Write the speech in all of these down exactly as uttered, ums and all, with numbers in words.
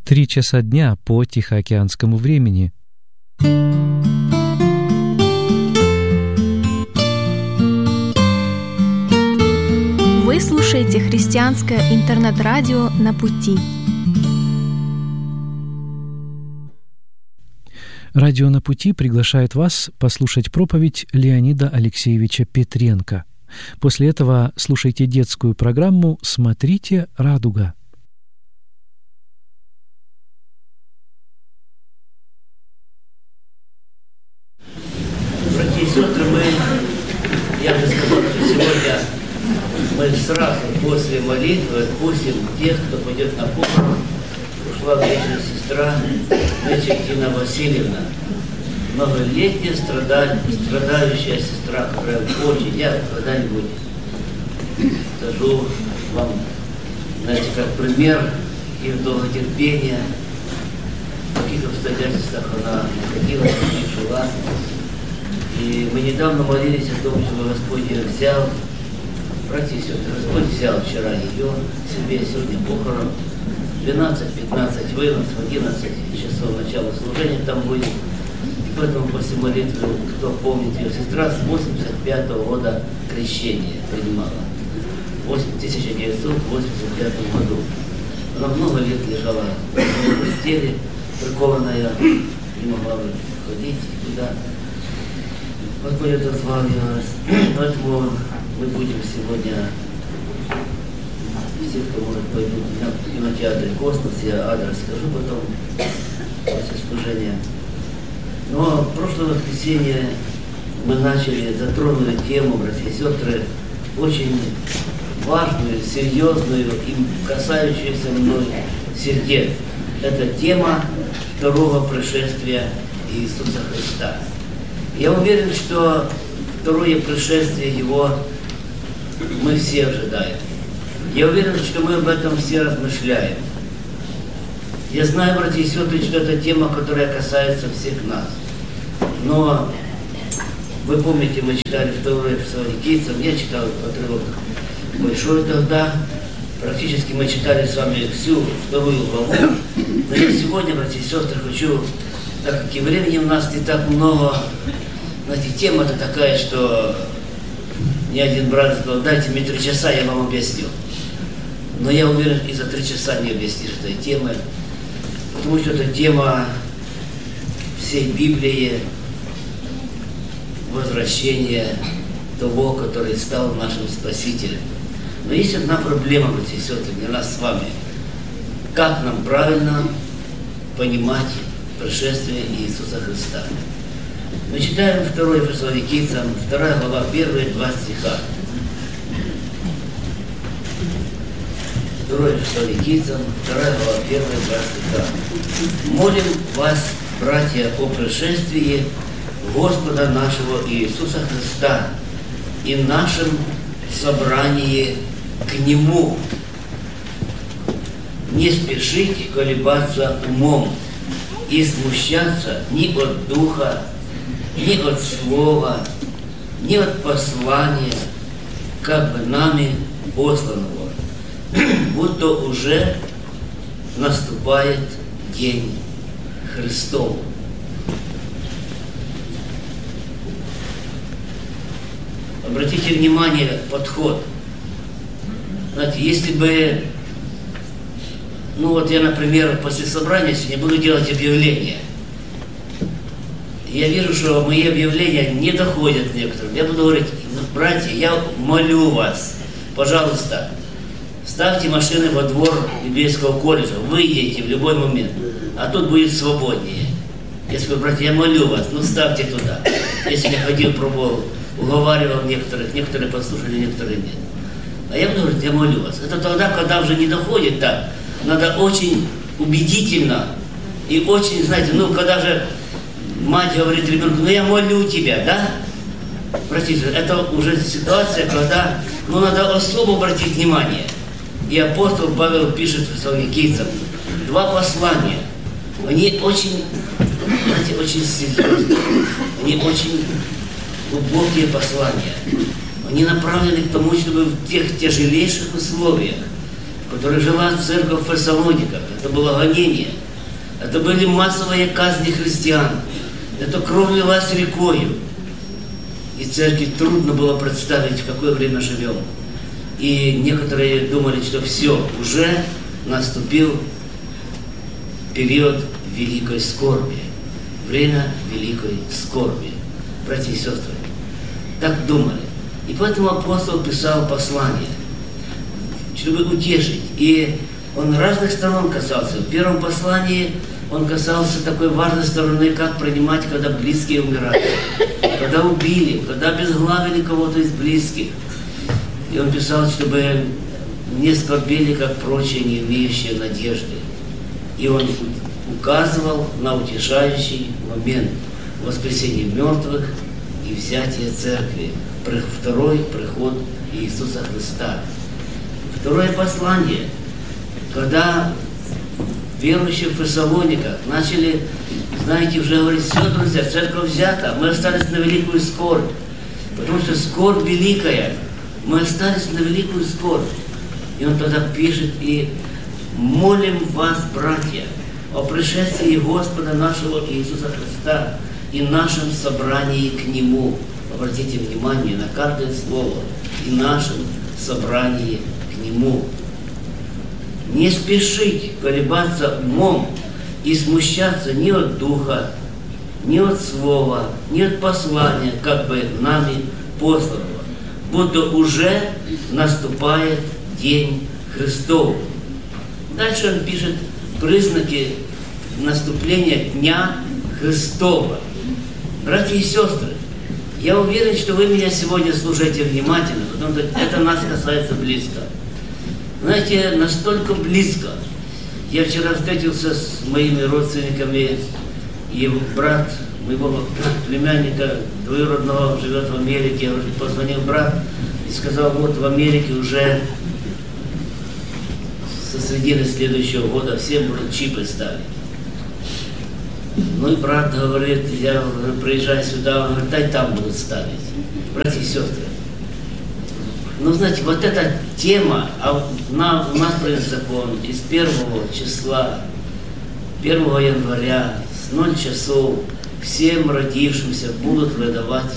Три часа дня по Тихоокеанскому времени. Вы слушаете христианское интернет-радио «На пути». Радио «На пути» приглашает вас послушать проповедь Леонида Алексеевича Петренко. После этого слушайте детскую программу «Смотрите, радуга». Братья и сестры, мы, я бы сказал, что сегодня мы сразу после молитвы отпустим тех, кто пойдет на похорон. Ушла вечная сестра Дина Васильевна, многолетняя страда... страдающая сестра, которая очень, я когда-нибудь скажу вам, знаете, как пример их долготерпения, в каких обстоятельствах она находилась и жила. И мы недавно молились о том, чтобы Господь ее взял. Братья и сестры, Господь взял вчера ее себе, сегодня похорон. двенадцать-пятнадцать вынос, в одиннадцать часов начала служения там будет. И поэтому после молитвы, кто помнит, ее сестра с восемьдесят пятого года крещения принимала. В тысяча девятьсот восемьдесят пятом году. Она много лет лежала в постели, прикованная, не могла бы ходить никуда. Господь отозвал ее, поэтому мы будем сегодня, все, кто может, пойдут в кинотеатре «Космос», я адрес скажу потом, после служения. Но в прошлое воскресенье мы начали, затронули тему, братья и сестры, очень важную, серьезную и касающуюся мной сердец. Это тема второго пришествия Иисуса Христа. Я уверен, что второе пришествие Его мы все ожидаем. Я уверен, что мы об этом все размышляем. Я знаю, братья и сестры, что это тема, которая касается всех нас. Но вы помните, мы читали второе Фессалоникийцам, я читал отрывок большой тогда. Практически мы читали с вами всю вторую главу. Но я сегодня, братья и сестры, хочу, так как и времени у нас не так много, знаете, тема-то такая, что ни один брат сказал, дайте мне три часа, я вам объясню. Но я уверен, и за три часа не объяснишь этой темы, потому что это тема всей Библии, возвращения того, который стал нашим Спасителем. Но есть одна проблема, братья и сестры, для нас с вами. Как нам правильно понимать пришествие Иисуса Христа? Мы читаем второе Фессалоникийцам, вторая глава, первые два стиха. второе Фессалоникийцам, вторая глава, первые два стиха. Молим вас, братья, о пришествии Господа нашего Иисуса Христа и нашем собрании к Нему. Не спешить колебаться умом и смущаться ни от духа, ни от слова, ни от послания, как бы нами посланного, будто уже наступает день Христов. Обратите внимание, подход. Знаете, если бы, ну вот я, например, после собрания сегодня буду делать объявление. Я вижу, что мои объявления не доходят к некоторым. Я буду говорить, братья, я молю вас, пожалуйста, ставьте машины во двор библейского колледжа, выйдите в любой момент, а тут будет свободнее. Я скажу, братья, я молю вас, ну ставьте туда. Если я ходил, пробовал, уговаривал некоторых, некоторые послушали, некоторые нет. А я буду говорить, я молю вас. Это тогда, когда уже не доходит так, надо очень убедительно и очень, знаете, ну когда же мать говорит ребенку, ну я молю тебя, да? Простите, это уже ситуация, когда, ну надо особо обратить внимание. И апостол Павел пишет Фессалоникийцам два послания. Они очень, знаете, очень серьезные, они очень глубокие послания. Они направлены к тому, чтобы в тех тяжелейших условиях, в которой жила церковь в Фессалониках. Это было гонение. Это были массовые казни христиан. Эта кровь лилась рекою. И церкви трудно было представить, в какое время живем. И некоторые думали, что все, уже наступил период великой скорби. Время великой скорби. Братья и сестры, так думали. И поэтому апостол писал послание, чтобы утешить. И он разных сторон касался. В первом послании он касался такой важной стороны, как принимать, когда близкие умирают, когда убили, когда обезглавили кого-то из близких. И он писал, чтобы не скорбели, как прочие, не имеющие надежды. И он указывал на утешающий момент воскресения мертвых и взятия церкви, второй приход Иисуса Христа. Второе послание, когда верующие в Фессалониках начали, знаете, уже говорить, все, друзья, церковь взята, мы остались на великую скорбь, потому что скорбь великая, мы остались на великую скорбь. И он тогда пишет, и молим вас, братья, о пришествии Господа нашего Иисуса Христа и нашем собрании к Нему. Обратите внимание на каждое слово. И нашем собрании к Нему. Не спешить колебаться умом и смущаться ни от духа, ни от слова, ни от послания, как бы нами посланного, будто уже наступает день Христов. Дальше он пишет признаки наступления Дня Христова. Братья и сестры, я уверен, что вы меня сегодня слушаете внимательно, потому что это нас касается близко. Знаете, настолько близко. Я вчера встретился с моими родственниками, и брат моего племянника двоюродного живет в Америке. Позвонил брат и сказал, вот в Америке уже со средины следующего года всем будут чипы ставить. Ну и брат говорит, я приезжаю сюда, он говорит, дай там будут ставить. Братья и сестры, ну знаете, вот эта тема, а на, у нас принят закон из первого числа, первого января, с ноль часов, всем родившимся будут выдавать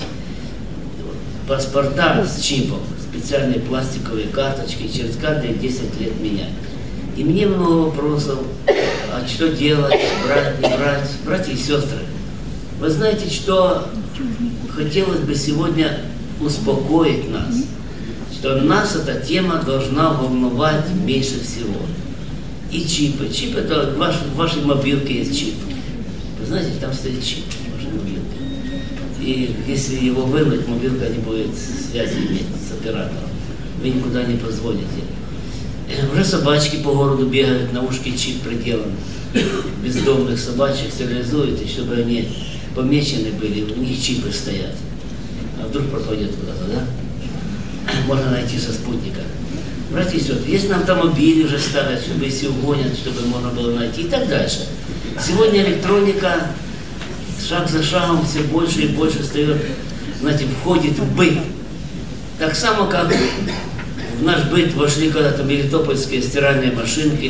паспорта с чипом, специальные пластиковые карточки, через каждые десять лет менять. И мне много вопросов, а что делать, брать, не брать. Братья и сестры, вы знаете, что хотелось бы сегодня успокоить нас, что нас эта тема должна волновать меньше всего. И чипы. Чип это ваш, в вашей мобилке есть чип. Вы знаете, там стоит чип в вашей мобилке. И если его вынуть, мобилка не будет связи иметь с оператором. Вы никуда не позвоните. Уже собачки по городу бегают, на ушке чип приделан. Бездомных собачек стерилизуют, и чтобы они помечены были, у них чипы стоят. А вдруг пропадет куда-то, да? Можно найти со спутника. Братья и сестры, есть на автомобиле уже ставят, чтобы если угонят, чтобы можно было найти и так дальше. Сегодня электроника шаг за шагом все больше и больше встает, знаете, входит в быт. Так само, как в наш быт вошли когда-то мелитопольские стиральные машинки.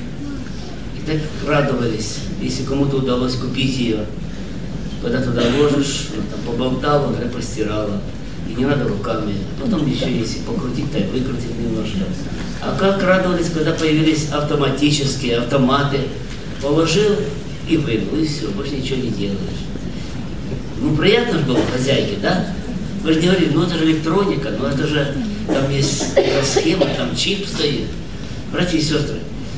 И так радовались, если кому-то удалось купить ее. Когда туда ложишь, ну, там поболтала, уже постирала. И не надо руками. А потом еще если покрутить, то и выкрутить немножко. А как радовались, когда появились автоматические автоматы. Положил и вынул, и все, больше ничего не делаешь. Ну, приятно же было хозяйке, да? Вы же не говорили, ну это же электроника, ну это же, там есть схема, там чип стоит. Братья и сестры,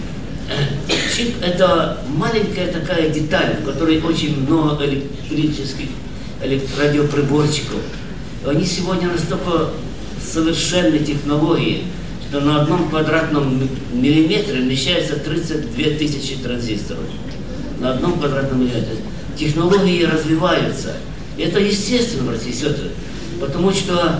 чип это маленькая такая деталь, в которой очень много электрических радиоприборчиков. Они сегодня настолько совершенны технологии, что на одном квадратном миллиметре вмещается тридцать две тысячи транзисторов. На одном квадратном миллиметре. Технологии развиваются. И это естественно, братья и сестры. Потому что,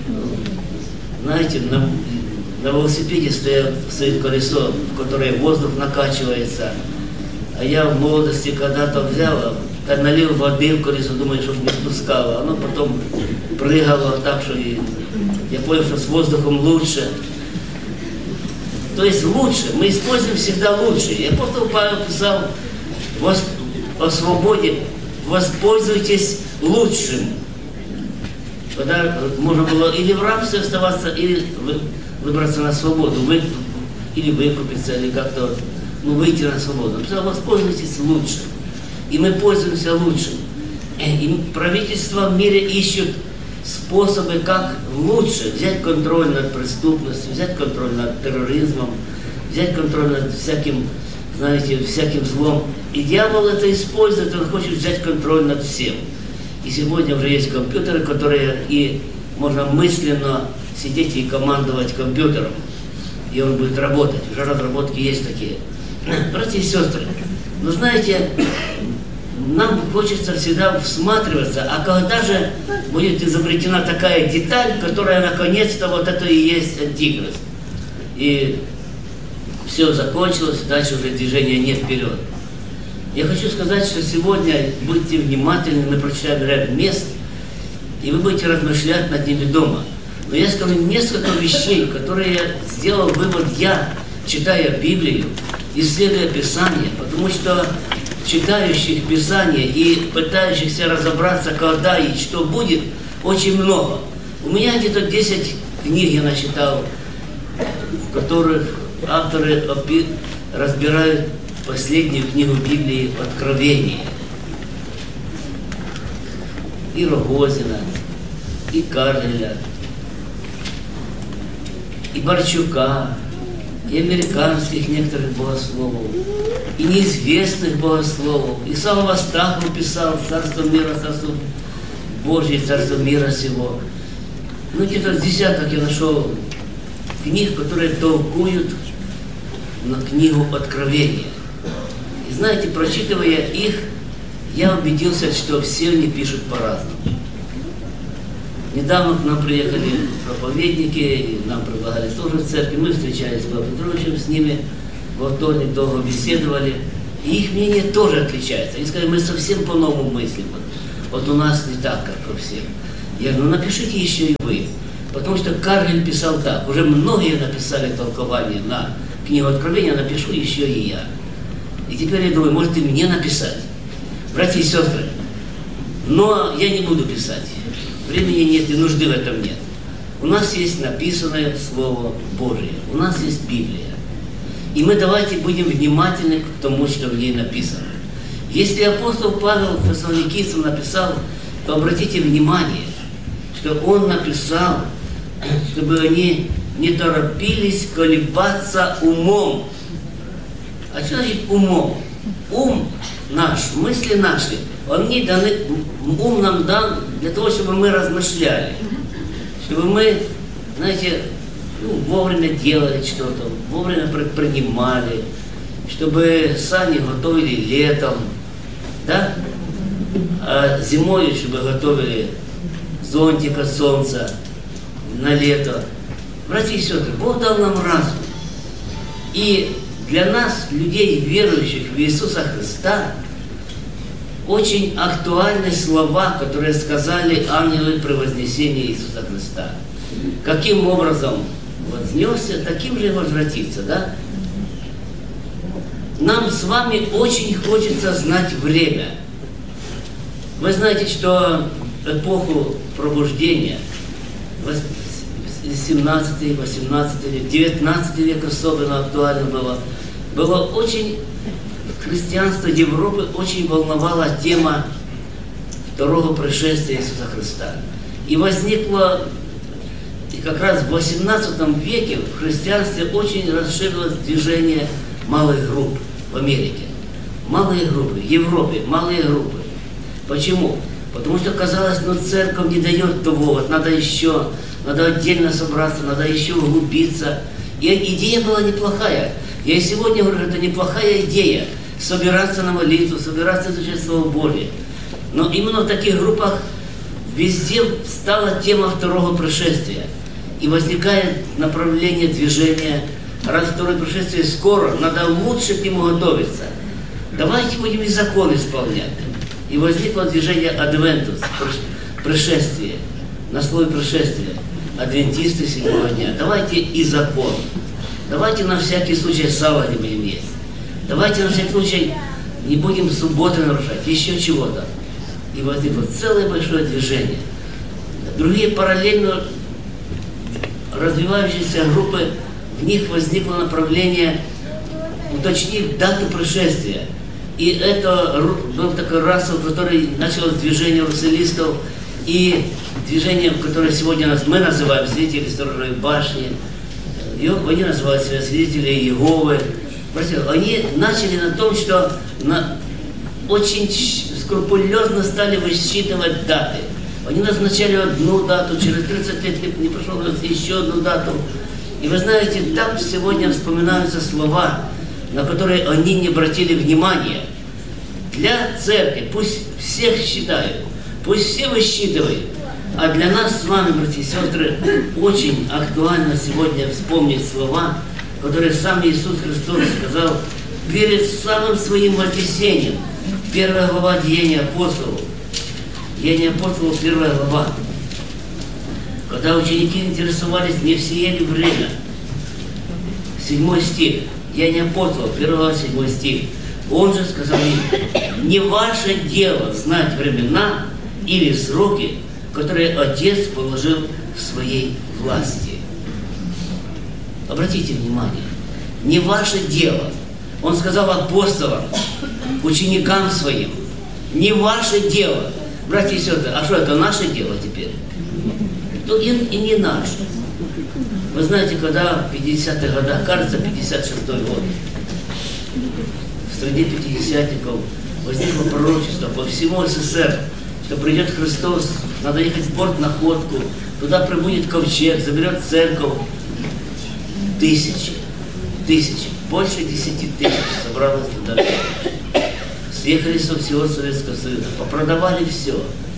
знаете, на, на велосипеде стоит, стоит колесо, в которое воздух накачивается. А я в молодости когда-то взял, налил воды в колесо, думаю, чтобы не спускало. Оно потом прыгало так, что и я понял, что с воздухом лучше. То есть лучше. Мы используем всегда лучше. И апостол Павел писал о свободе: воспользуйтесь лучшим. Когда можно было или в рабстве оставаться, или выбраться на свободу, вы, или выкупиться, или как-то ну, выйти на свободу. Он писал: воспользуйтесь лучшим. И мы пользуемся лучшим. И правительства в мире ищут способы, как лучше взять контроль над преступностью, взять контроль над терроризмом, взять контроль над всяким, знаете, всяким злом. И дьявол это использует, он хочет взять контроль над всем. И сегодня уже есть компьютеры, которые и можно мысленно сидеть и командовать компьютером, и он будет работать. Уже разработки есть такие. Братья и сестры, но знаете, нам хочется всегда всматриваться, а когда же будет изобретена такая деталь, которая наконец-то вот это и есть антихрист. И все закончилось, дальше уже движения нет вперед. Я хочу сказать, что сегодня будьте внимательны, мы прочитаем ряд мест, и вы будете размышлять над ними дома. Но я скажу несколько вещей, которые сделал вывод я, читая Библию, исследуя Писание, потому что читающих Писание и пытающихся разобраться, когда и что будет, очень много. У меня где-то десять книг я начитал, в которых авторы разбирают последнюю книгу Библии «Откровение». И Рогозина, и Кареля, и Борчука, и американских некоторых богословов, и неизвестных богословов, и сам Астахов писал «Царство мира, Царство Божье, Царство мира сего». Ну, где-то десяток я нашел книг, которые толкуют на книгу «Откровение». И знаете, прочитывая их, я убедился, что все они пишут по-разному. Недавно к нам приехали проповедники, и нам предлагали тоже в церкви. Мы встречались с Павлом Петровичем, с ними во вторник долго беседовали. И их мнение тоже отличается. Они сказали: мы совсем по-новому мыслим. Вот, вот у нас не так, как у всех. Я говорю: ну напишите еще и вы. Потому что Каргель писал так. Уже многие написали толкование на книгу Откровения, напишу еще и я. И теперь я думаю, может и мне написать. Братья и сестры, но я не буду писать. Времени нет и нужды в этом нет. У нас есть написанное Слово Божие. У нас есть Библия. И мы давайте будем внимательны к тому, что в ней написано. Если апостол Павел Фессалоникийцам написал, то обратите внимание, что он написал, чтобы они не торопились колебаться умом. А что значит умом? Ум наш, мысли наши, они даны, ум нам дан для того, чтобы мы размышляли, чтобы мы, знаете, ну, вовремя делали что-то, вовремя принимали, чтобы сани готовили летом, да? А зимой, чтобы готовили зонтик от солнца на лето. Братья и сестры, Бог дал нам разум. И для нас, людей, верующих в Иисуса Христа, очень актуальны слова, которые сказали ангелы при вознесении Иисуса Христа. Каким образом вознесся, таким же и возвратится, да? Нам с вами очень хочется знать время. Вы знаете, что эпоху пробуждения, семнадцатый, восемнадцатый век, девятнадцатый век особенно актуально было, было очень, христианство Европы очень волновала тема второго пришествия Иисуса Христа. И возникло, и как раз в восемнадцатом веке в христианстве очень расширилось движение малых групп в Америке. Малые группы, в Европе, малые группы. Почему? Потому что казалось, ну церковь не дает того, вот надо еще, надо отдельно собраться, надо еще углубиться. И идея была неплохая. Я и сегодня говорю, это неплохая идея. Собираться на молитву, собираться изучать Слово Божие. Но именно в таких группах везде стала тема второго пришествия. И возникает направление движения. Раз второе пришествие скоро, надо лучше к нему готовиться. Давайте будем и закон исполнять. И возникло движение Адвентус, пришествие, на слове пришествия, адвентисты седьмого дня. Давайте и закон. давайте на всякий случай сало не будем есть. Давайте на всякий случай не будем субботы нарушать, еще чего-то. И возникло целое большое движение. Другие параллельно развивающиеся группы, в них возникло направление уточнить дату пришествия. И это был такой раз, в который началось движение русалистов и движение, которое сегодня нас, мы называем свидетели сторожевой башни, и они называют себя свидетели Иеговы. Они начали на том, что на, очень скрупулезно стали высчитывать даты. Они назначали одну дату, через тридцать лет не прошло, еще одну дату. И вы знаете, там сегодня вспоминаются слова, на которые они не обратили внимания. Для церкви пусть всех считают, пусть все высчитывают. А для нас с вами, братья и сестры, очень актуально сегодня вспомнить слова, которые сам Иисус Христос сказал перед самым своим воскресением. Первая глава Деяния апостолов. Деяния апостолов, первая глава. Когда ученики интересовались, не все ли время. Седьмой стих. Деяния апостолов, первая глава, седьмой стих. Он же сказал им: не ваше дело знать времена или сроки, которые Отец положил в своей власти. Обратите внимание, не ваше дело. Он сказал апостолам, ученикам своим, не ваше дело. Братья и сестры, а что это наше дело теперь? То и, и не наше. Вы знаете, когда в пятидесятых годах, кажется, пятьдесят шестой год, в среде пятидесятников возникло пророчество по всему СССР, что придет Христос, надо ехать в порт Находку, туда прибудет ковчег, заберет церковь. Тысячи, тысячи, больше десяти тысяч собралось туда. Съехали со всего Советского Союза, попродавали все,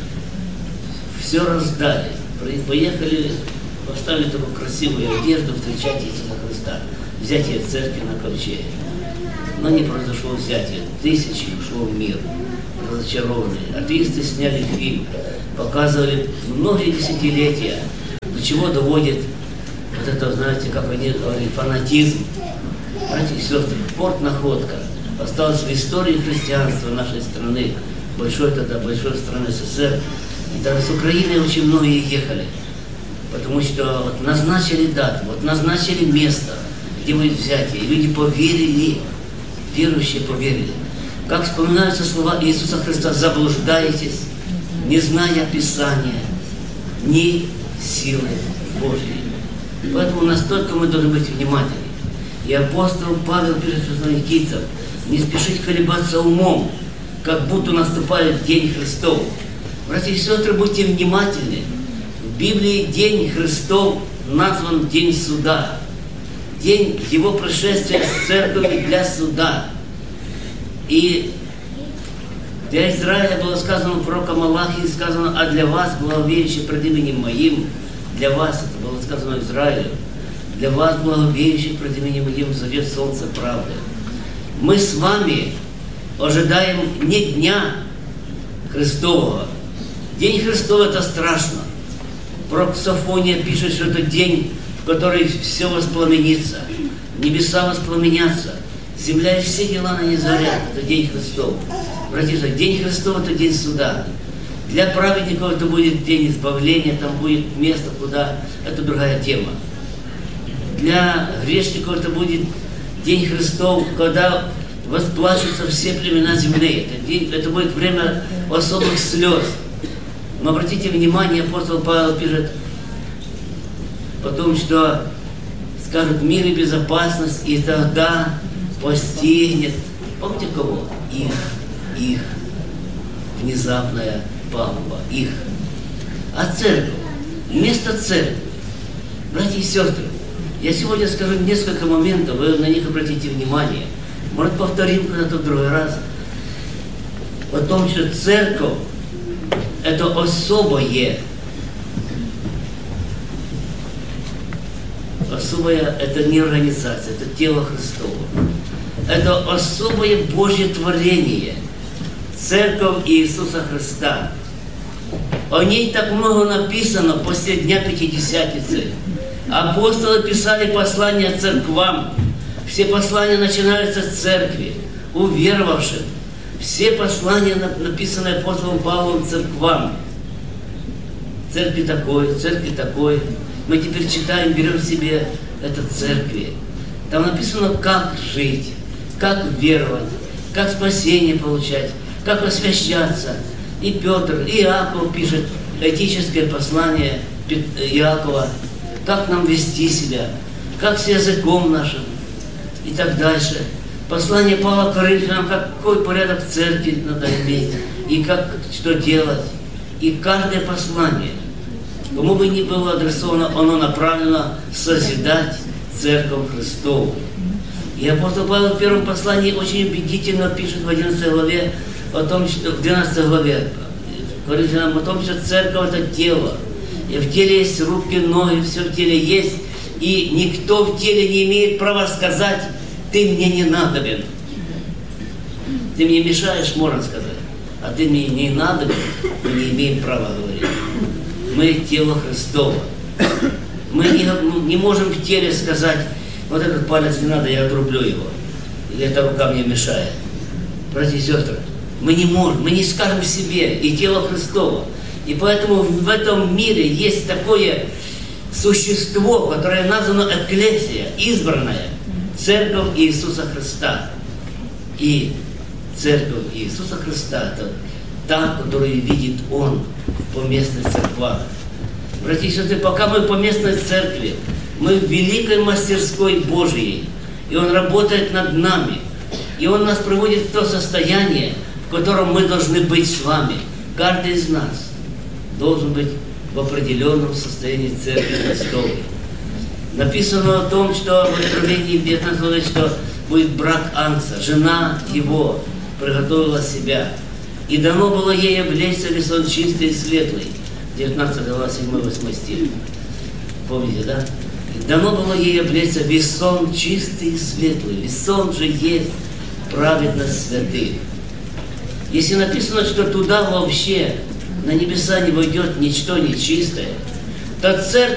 все раздали, поехали, поставили такую красивую одежду, встречать Иисуса Христа, взятие церкви на ковчеге. Но не произошло взятие, тысячи ушло в мир, разочарованные. Атеисты сняли фильм, показывали многие десятилетия, до чего доводит вот это, знаете, как они говорили, фанатизм. Братья и сестры, порт Находка осталось в истории христианства нашей страны, большой тогда, большой страны СССР. И даже с Украины очень многие ехали, потому что вот назначили дату, вот назначили место, где будет взятие. И люди поверили, верующие поверили. Как вспоминаются слова Иисуса Христа: заблуждаетесь, не зная Писания, ни силы Божьей. Поэтому настолько мы должны быть внимательны. И апостол Павел пишет фессалоникийцам: не спешить колебаться умом, как будто наступает день Христов. Братья и сестры, будьте внимательны. В Библии день Христов назван день суда. День его пришествия с церковью для суда. И для Израиля было сказано у пророка Малахии, сказано: а для вас, благовеющие пред именем моим, для вас, это было сказано Израилю, для вас, благовеющих пред именем моим, взойдет солнце правды. Мы с вами ожидаем не дня Христового. День Христов — это страшно. Пророк Софония пишет, что это день, в который все воспламенится, небеса воспламенятся, земля и все дела на ней сгорят. Это день Христов. Братья, день Христов — это день суда. Для праведников это будет день избавления, там будет место, куда, это другая тема. Для грешников это будет день Христов, когда восплачутся все племена земли. Это, день, это будет время особых слез. Но обратите внимание, апостол Павел пишет о том, что скажут мир и безопасность, и тогда постигнет, помните кого? Их, их, внезапная пагуба, их. А церковь, место церкви, братья и сестры, я сегодня скажу несколько моментов, вы на них обратите внимание. Может, повторим когда-то в другой раз о том, что церковь — это особое, особое, это не организация, это тело Христово. Это особое Божье творение, Церковь Иисуса Христа. О ней так много написано после Дня Пятидесятницы. Апостолы писали послания церквам. Все послания начинаются с церкви, уверовавшим. Все послания, написанные апостолом Павлом церквам. Церкви такой, церкви такой. Мы теперь читаем, берем себе это церкви. Там написано, как жить, как веровать, как спасение получать, как освящаться. И Петр, и Иаков пишет этическое послание Иакова, как нам вести себя, как с языком нашим и так дальше. Послание Павла Коринфянам, какой порядок в церкви надо иметь, и как, что делать. И каждое послание, кому бы ни было адресовано, оно направлено созидать Церковь Христову. И апостол Павел в первом послании очень убедительно пишет в одиннадцатой главе, о том, что, в двенадцатой главе, Коринфянам, о том, что церковь – это тело. И в теле есть руки, ноги, все в теле есть. И никто в теле не имеет права сказать: ты мне не надобен. Ты мне мешаешь, можно сказать. А ты мне не надобен, мы не имеем права говорить. Мы тело Христово. Мы не, не можем в теле сказать: вот этот палец не надо, я отрублю его. Или эта рука мне мешает. Братья и сестры, мы не можем, мы не скажем себе, и тело Христово. И поэтому в этом мире есть такое существо, которое названо Экклесия, избранная, Церковь Иисуса Христа. И Церковь Иисуса Христа – это та, которую видит Он в поместных церквах. Братья и сестры, пока мы в поместной церкви, мы в великой мастерской Божьей, и Он работает над нами, и Он нас приводит в то состояние, в котором мы должны быть с вами. Каждый из нас должен быть в определенном состоянии Церкви Христовой. Написано о том, что в Откровении девятнадцатой главе, что будет брак Агнца, жена его приготовила себя. И дано было ей облечься весон чистый и светлый. девятнадцатая глава, седьмой-восьмой стих. Помните, да? И дано было ей облечься весон чистый и светлый. Весон же есть праведность святых. Если написано, что туда вообще на небеса не войдет ничто нечистое, то церковь